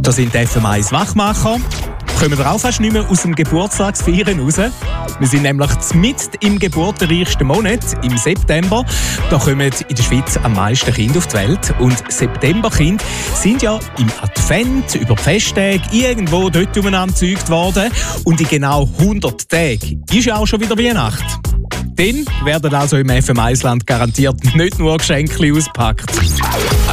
Da sind die FM1 Wachmacher. Kommen wir auch fast nicht mehr aus dem Geburtstagsfeiern raus. Wir sind nämlich mitten im geburtenreichsten Monat, im September. Da kommen in der Schweiz am meisten Kinder auf die Welt. Und Septemberkinder sind ja im Advent, über die Festtage, irgendwo dort umeinander gezeugt worden. Und in genau 100 Tagen ist ja auch schon wieder Weihnacht. Dann werden also im FM1-Land garantiert nicht nur Geschenke ausgepackt.